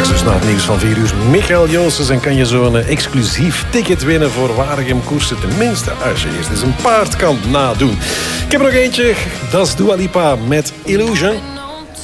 Straks dus na het nieuws van 4 uur Michael Joosses en kan je zo'n exclusief ticket winnen voor Waregem koersen. Tenminste, als je eerst eens een paard kan nadoen. Ik heb er nog eentje, dat is Dua Lipa met Illusion.